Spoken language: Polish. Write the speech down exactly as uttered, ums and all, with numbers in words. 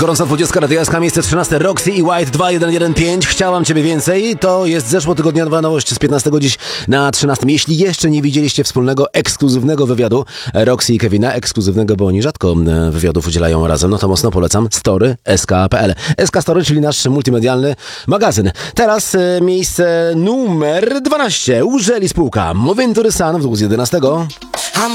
Gorąca dwudziestka Radiojaska, miejsce trzynaste, Roxy i White dwa jeden jeden pięć. Chciałam ciebie więcej. To jest zeszłotygodniowa nowość z piętnastego dziś na trzynastym. Jeśli jeszcze nie widzieliście wspólnego, ekskluzywnego wywiadu Roxy i Kevina, ekskluzywnego, bo oni rzadko wywiadów udzielają razem, no to mocno polecam story kropka s k kropka p l. S K Story, czyli nasz multimedialny magazyn. Teraz e, miejsce numer dwanaście. Użeli spółka Moving to the Sun w dół z jedenastego.